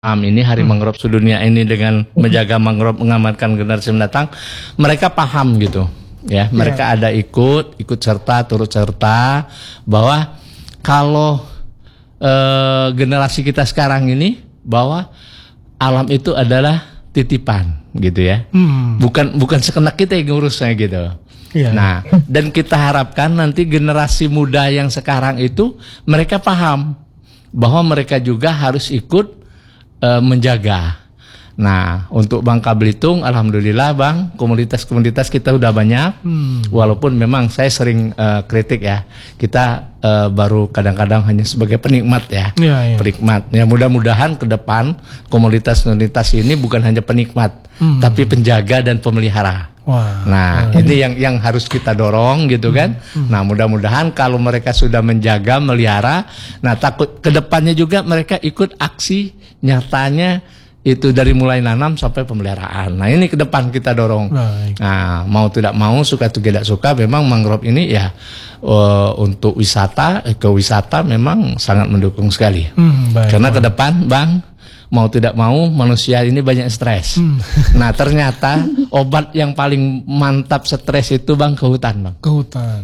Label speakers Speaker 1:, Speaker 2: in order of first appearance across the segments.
Speaker 1: ini Hari Mangrove Sedunia ini dengan menjaga mangrove mengamankan generasi mendatang, mereka paham gitu ya, mereka ada ikut serta turut serta bahwa kalau generasi kita sekarang ini bahwa alam itu adalah titipan gitu ya, bukan sekenak kita yang ngurusnya gitu. Nah, dan kita harapkan nanti generasi muda yang sekarang itu mereka paham bahwa mereka juga harus ikut menjaga. Nah, untuk Bangka Belitung, alhamdulillah Bang, komunitas-komunitas kita udah banyak. Walaupun memang saya sering kritik ya, kita baru kadang-kadang hanya sebagai penikmat ya, penikmat. Ya mudah-mudahan ke depan komunitas-komunitas ini bukan hanya penikmat, tapi penjaga dan pemelihara. Nah, ini yang harus kita dorong gitu kan. Nah, mudah-mudahan kalau mereka sudah menjaga, melihara, nah takut kedepannya juga mereka ikut aksi nyatanya itu dari mulai nanam sampai pemeliharaan. Nah, ini ke depan kita dorong. Nah, mau tidak mau, suka atau tidak suka, memang mangrove ini ya untuk wisata, ekowisata memang sangat mendukung sekali. Karena ke depan, Bang, mau tidak mau manusia ini banyak stres. Nah, ternyata obat yang paling mantap stres itu Bang ke hutan, Bang.
Speaker 2: Ke hutan.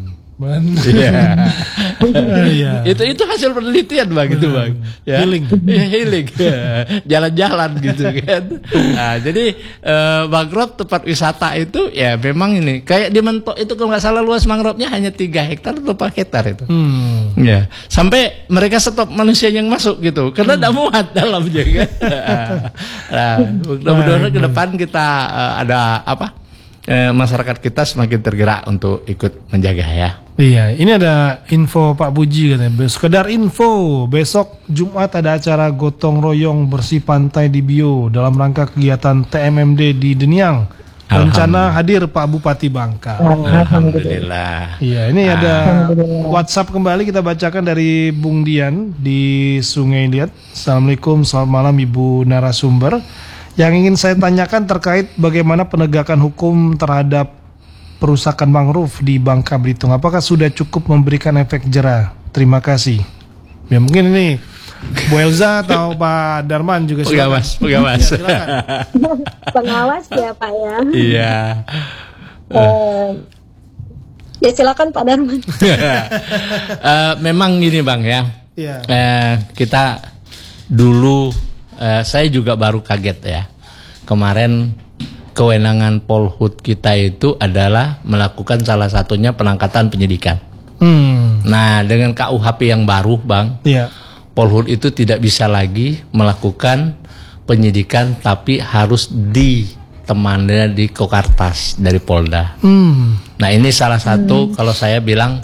Speaker 1: Itu hasil penelitian Bang, itu Bang. Ya. Healing. Jalan-jalan gitu kan. Nah, jadi mangrove tempat wisata itu ya memang ini kayak di Mentok itu kalau nggak salah luas mangrove-nya hanya 3 hektar atau 4 hektar itu. Ya, sampai mereka stop manusia yang masuk gitu karena tidak muat dalamnya kan. Nah, mudah-mudahan ke depan kita ada apa? Masyarakat kita semakin tergerak untuk ikut menjaga ya.
Speaker 2: Iya, ini ada info Pak Buji katanya. Sekedar info, besok Jumat ada acara gotong royong bersih pantai di Bio dalam rangka kegiatan TMMD di Deniang. Rencana hadir Pak Bupati Bangka.
Speaker 1: Alhamdulillah.
Speaker 2: Iya, ini ada WhatsApp kembali kita bacakan dari Bung Dian di Sungai Liat. Assalamualaikum, selamat malam Ibu narasumber. Yang ingin saya tanyakan terkait bagaimana penegakan hukum terhadap perusakan mangrove di Bangka Belitung. Apakah sudah cukup memberikan efek jera? Terima kasih. Ya mungkin ini Bu Elza atau Pak Darman juga
Speaker 1: pengawas.
Speaker 2: Ya,
Speaker 3: pengawas ya Pak ya.
Speaker 1: Iya.
Speaker 3: Ya silakan Pak Darman.
Speaker 1: Memang gini Bang ya. Kita dulu saya juga baru kaget ya. Kemarin kewenangan Polhut kita itu adalah melakukan salah satunya penangkatan penyidikan. Nah, dengan KUHP yang baru, Bang, Polhut itu tidak bisa lagi melakukan penyidikan, tapi harus ditemani di Kokartas dari Polda. Nah, ini salah satu kalau saya bilang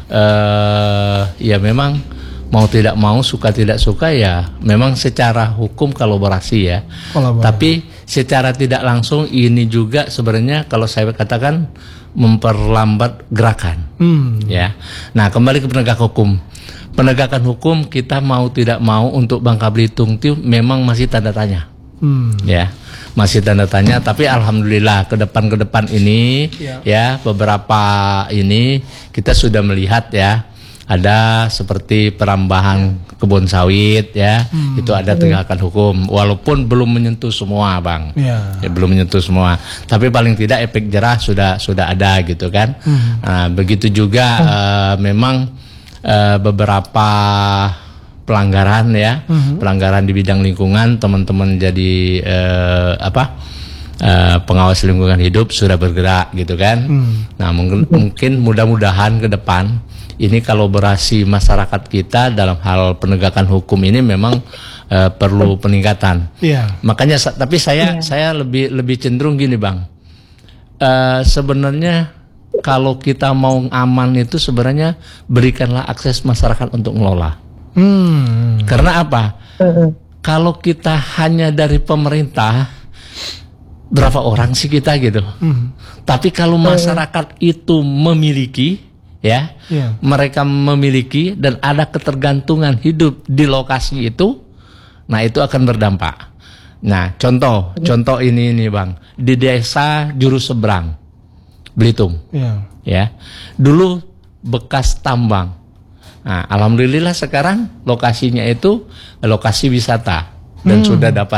Speaker 1: ya memang mau tidak mau, suka tidak suka ya memang secara hukum kolaborasi ya. Tapi secara tidak langsung ini juga sebenarnya kalau saya katakan memperlambat gerakan. Ya. Nah, kembali ke penegak hukum. Penegakan hukum kita mau tidak mau untuk Bangka Belitung itu memang masih tanda tanya. Ya. Masih tanda tanya, tapi alhamdulillah ke depan ini ya beberapa ini kita sudah melihat ya. Ada seperti perambahan kebun sawit ya, itu ada tegakan hukum, walaupun belum menyentuh semua Bang, ya, belum menyentuh semua, tapi paling tidak efek jerah sudah ada gitu kan. Nah, begitu juga memang beberapa pelanggaran ya, pelanggaran di bidang lingkungan, teman-teman jadi pengawas lingkungan hidup sudah bergerak gitu kan. Nah, mungkin mudah-mudahan ke depan ini kolaborasi masyarakat kita dalam hal penegakan hukum ini memang perlu peningkatan. Makanya tapi saya lebih cenderung gini Bang. Sebenarnya kalau kita mau aman itu sebenarnya berikanlah akses masyarakat untuk mengelola. Karena apa? Kalau kita hanya dari pemerintah, berapa orang sih kita gitu. Tapi kalau masyarakat itu memiliki ya, mereka memiliki dan ada ketergantungan hidup di lokasi itu, nah itu akan berdampak. Nah, contoh ini Bang, di desa Juru Seberang, Belitung, ya, dulu bekas tambang. Nah, alhamdulillah sekarang lokasinya itu lokasi wisata. dan sudah dapat